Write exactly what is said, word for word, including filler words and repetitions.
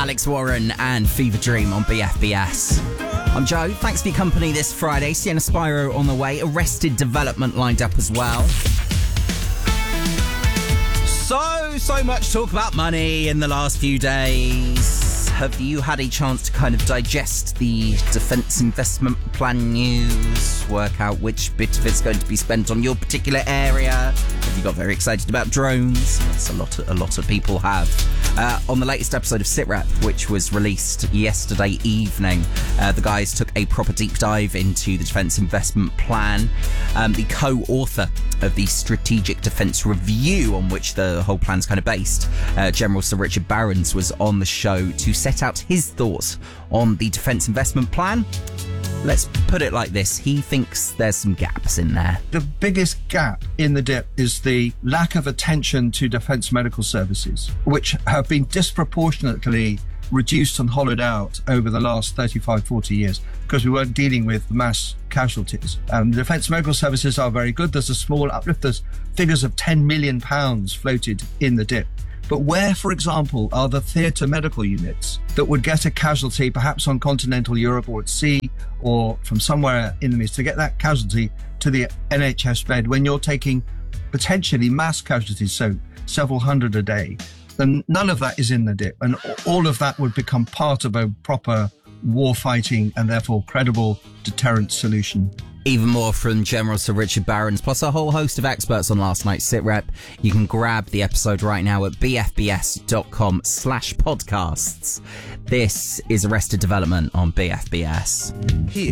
Alex Warren and Fever Dream on B F B S. I'm Joe. Thanks for your company this Friday. Sienna Spyro on the way. Arrested Development lined up as well. So, so much talk about money in the last few days. Have you had a chance to kind of digest the Defence Investment Plan news? Work out which bit of it's going to be spent on your particular area? Have you got very excited about drones? Yes, a lot of, a lot of people have. Uh, on the latest episode of SitRep, which was released yesterday evening, uh, the guys took a proper deep dive into the Defence Investment Plan. Um, the co-author of the Strategic Defence Review, on which the whole plan's kind of based, uh, General Sir Richard Barrons, was on the show to set out his thoughts on the Defence Investment Plan. Let's put it like this. He thinks there's some gaps in there. The biggest gap in the D I P is the lack of attention to defence medical services, which have been disproportionately reduced and hollowed out over the last thirty-five, forty years because we weren't dealing with mass casualties. Um, the defence medical services are very good. There's a small uplift. There's figures of ten million pounds floated in the D I P. But where, for example, are the theatre medical units that would get a casualty perhaps on continental Europe or at sea or from somewhere in the Middle East to get that casualty to the N H S bed when you're taking potentially mass casualties, so several hundred a day? And none of that is in the D I P. And all of that would become part of a proper war fighting and therefore credible deterrent solution. Even more from General Sir Richard Barrons, plus a whole host of experts on last night's SitRep. You can grab the episode right now at bfbs.com slash podcasts. This is Arrested Development on B F B S. Here